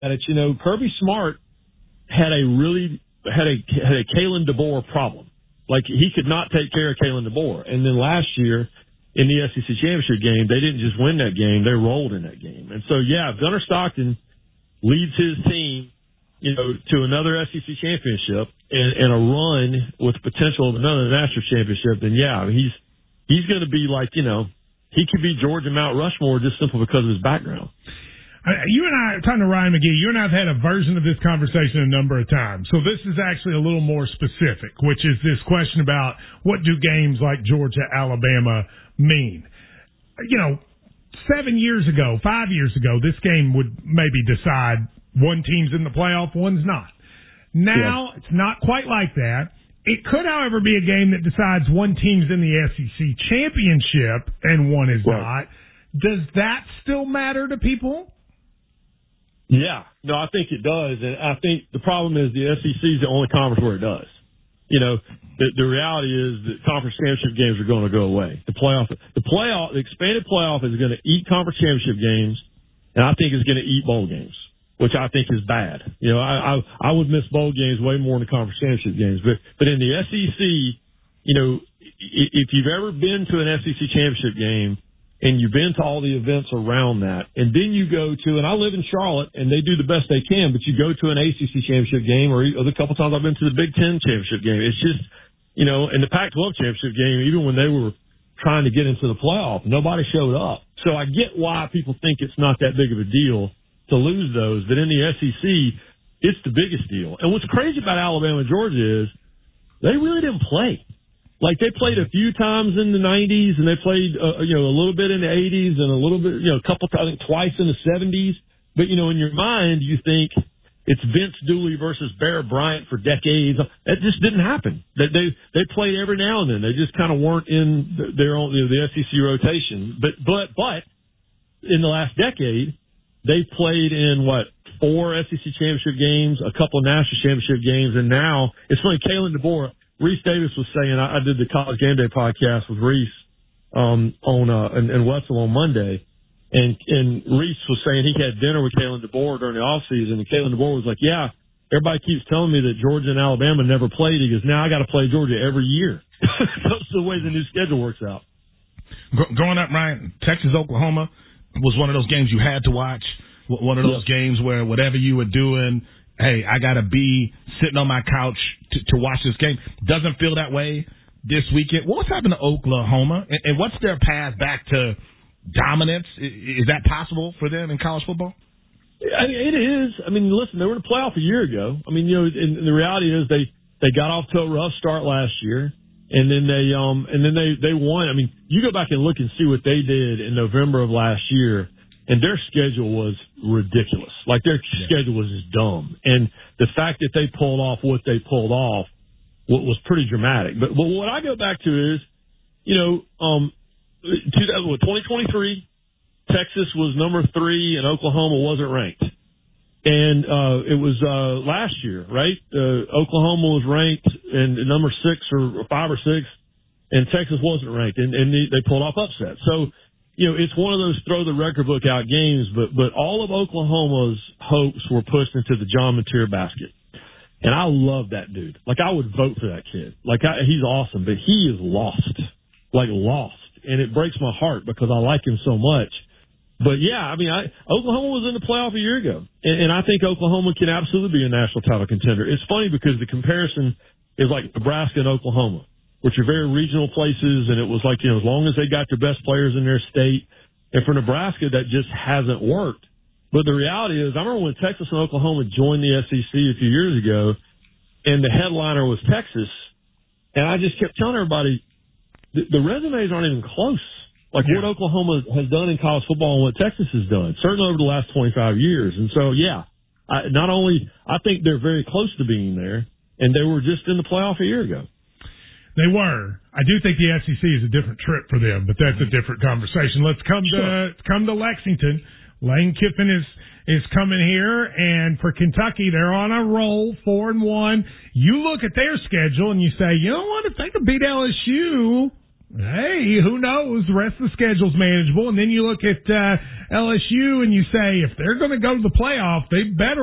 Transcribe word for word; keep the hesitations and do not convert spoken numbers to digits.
at it. You know, Kirby Smart had a really had a had a Kalen DeBoer problem. Like, he could not take care of Kalen DeBoer. And then last year in the S E C championship game, they didn't just win that game; they rolled in that game. And so, yeah, if Gunnar Stockton leads his team, you know, to another S E C championship and, and a run with potential of another national championship, then yeah, I mean, he's he's going to be like, you know, he could be Georgia Mount Rushmore just simply because of his background. You and I, talking to Ryan McGee, you and I have had a version of this conversation a number of times. So this is actually a little more specific, which is this question about what do games like Georgia, Alabama mean? You know, seven years ago, five years ago, this game would maybe decide one team's in the playoff, one's not. Now, yeah. It's not quite like that. It could, however, be a game that decides one team's in the S E C championship and one is right. not. Does that still matter to people? Yeah, no, I think it does, and I think the problem is the S E C is the only conference where it does. You know, the, the reality is that conference championship games are going to go away. The playoff, the playoff, the expanded playoff is going to eat conference championship games, and I think it's going to eat bowl games, which I think is bad. You know, I, I I would miss bowl games way more than the conference championship games, but but in the S E C, you know, if you've ever been to an S E C championship game, and you've been to all the events around that, and then you go to, and I live in Charlotte, and they do the best they can, but you go to an A C C championship game, or the couple times I've been to the Big Ten championship game. It's just, you know, and the Pac twelve championship game, even when they were trying to get into the playoff, nobody showed up. So I get why people think it's not that big of a deal to lose those, but in the S E C, it's the biggest deal. And what's crazy about Alabama and Georgia is they really didn't play. Like, they played a few times in the nineties, and they played, uh, you know, a little bit in the eighties and a little bit, you know, a couple, I think twice in the seventies. But, you know, in your mind, you think it's Vince Dooley versus Bear Bryant for decades. That just didn't happen. They they, they played every now and then. They just kind of weren't in their own, you know, the S E C rotation. But, but, but in the last decade, they played in what, four S E C championship games, a couple of national championship games, and now it's funny. Kalen DeBoer. Reese Davis was saying, I, I did the College Game Day podcast with Reese um, on uh, and, and Wetzel on Monday, and and Reese was saying he had dinner with Kalen DeBoer during the offseason, and Kalen DeBoer was like, yeah, everybody keeps telling me that Georgia and Alabama never played. He goes, now I got to play Georgia every year. That's the way the new schedule works out. Growing up, Ryan, Texas-Oklahoma was one of those games you had to watch, one of those yeah. games where whatever you were doing, hey, I got to be sitting on my couch to, to watch this game. Doesn't feel that way this weekend. What's happened to Oklahoma, and, and what's their path back to dominance? Is, is that possible for them in college football? I mean, it is. I mean, listen, they were in the playoff a year ago. I mean, you know, and, and the reality is they, they got off to a rough start last year, and then they um and then they, they won. I mean, you go back and look and see what they did in November of last year. And their schedule was ridiculous. Like, their yeah. schedule was just dumb. And the fact that they pulled off what they pulled off was pretty dramatic. But, but what I go back to is, you know, um, twenty twenty-three, Texas was number three and Oklahoma wasn't ranked. And uh, it was uh, last year, right? Uh, Oklahoma was ranked and number six or five or six, and Texas wasn't ranked. And, and they, they pulled off upsets. So, you know, it's one of those throw the record book out games, but but all of Oklahoma's hopes were pushed into the John Mateer basket. And I love that dude. Like, I would vote for that kid. Like, I, he's awesome, but he is lost. Like, lost. And it breaks my heart because I like him so much. But, yeah, I mean, I, Oklahoma was in the playoff a year ago. And, and I think Oklahoma can absolutely be a national title contender. It's funny because the comparison is like Nebraska and Oklahoma, which are very regional places, and it was like, you know, as long as they got their best players in their state. And for Nebraska, that just hasn't worked. But the reality is, I remember when Texas and Oklahoma joined the S E C a few years ago, and the headliner was Texas, and I just kept telling everybody, the, the resumes aren't even close. Like yeah. what Oklahoma has done in college football and what Texas has done, certainly over the last twenty-five years. And so, yeah, I, not only, I think they're very close to being there, and they were just in the playoff a year ago. They were. I do think the S E C is a different trip for them, but that's a different conversation. Let's come sure. to come to Lexington. Lane Kiffin is is coming here, and for Kentucky, they're on a roll, four and one. You look at their schedule and you say, you know what? If they could beat L S U, Hey, who knows? The rest of the schedule's manageable. And then you look at uh, L S U and you say, if they're going to go to the playoff, they better